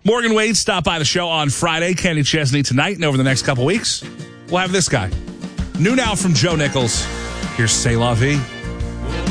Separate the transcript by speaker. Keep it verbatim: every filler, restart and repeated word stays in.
Speaker 1: Morgan Wade stopped by the show on Friday. Kenny Chesney tonight, and over the next couple weeks, we'll have this guy. New now from Joe Nichols. Here's C'est La Vie.